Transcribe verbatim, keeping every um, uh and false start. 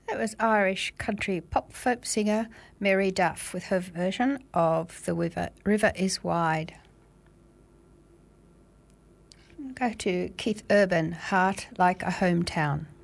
That was Irish country pop folk singer Mary Duff with her version of The River, River is Wide. Go to Keith Urban, Heart Like a Hometown.